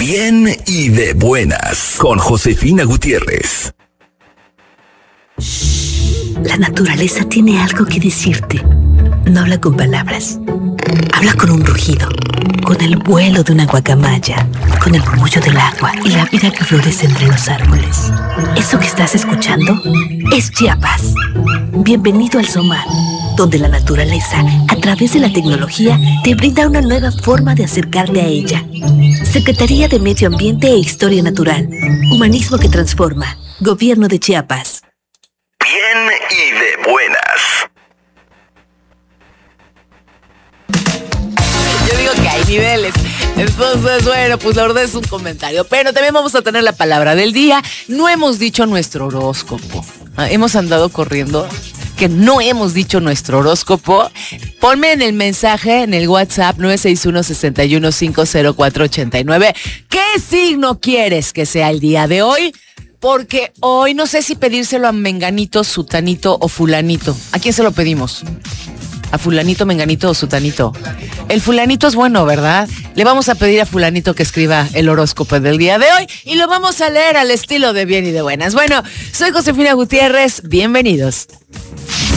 Bien y de buenas, con Josefina Gutiérrez. La naturaleza tiene algo que decirte. No habla con palabras. Habla con un rugido, con el vuelo de una guacamaya, con el murmullo del agua y la vida que florece entre los árboles. Eso que estás escuchando es Chiapas. Bienvenido al SOMAR, donde la naturaleza, a través de la tecnología, te brinda una nueva forma de acercarte a ella. Secretaría de Medio Ambiente e Historia Natural. Humanismo que transforma. Gobierno de Chiapas. Bien y de buenas. Yo digo que hay niveles. Entonces, bueno, pues la verdad es un comentario. Pero también vamos a tener la palabra del día. No hemos dicho nuestro horóscopo. Hemos andado corriendo que no hemos dicho nuestro horóscopo. Ponme en el mensaje, en el WhatsApp 961-61-50489. ¿Qué signo quieres que sea el día de hoy? Porque hoy no sé si pedírselo a Menganito, Sutanito o Fulanito. ¿A quién se lo pedimos? ¿A Fulanito, Menganito o Sutanito? El Fulanito es bueno, ¿verdad? Le vamos a pedir a Fulanito que escriba el horóscopo del día de hoy y lo vamos a leer al estilo de Bien y de Buenas. Bueno, soy Josefina Gutiérrez. Bienvenidos.